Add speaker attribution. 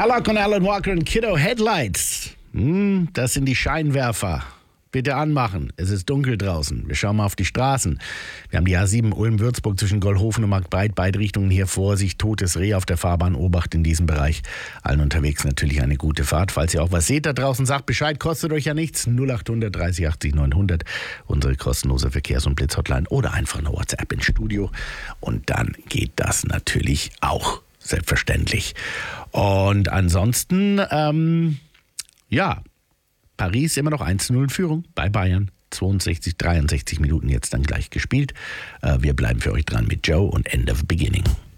Speaker 1: Alok und Alan Walker und Kiddo Headlights. Das sind die Scheinwerfer. Bitte anmachen. Es ist dunkel draußen. Wir schauen mal auf die Straßen. Wir haben die A7 Ulm-Würzburg zwischen Goldhofen und Marktbreit. Beide Richtungen hier. Vorsicht, totes Reh auf der Fahrbahn. Obacht in diesem Bereich. Allen unterwegs natürlich eine gute Fahrt. Falls ihr auch was seht da draußen, sagt Bescheid. Kostet euch ja nichts. 0800 30 80 900. Unsere kostenlose Verkehrs- und Blitzhotline. Oder einfach eine WhatsApp ins Studio. Und dann geht das natürlich auch. Selbstverständlich. Und ansonsten, Paris immer noch 1-0 in Führung bei Bayern. 63 Minuten jetzt dann gleich gespielt. Wir bleiben für euch dran mit Joe und End of Beginning.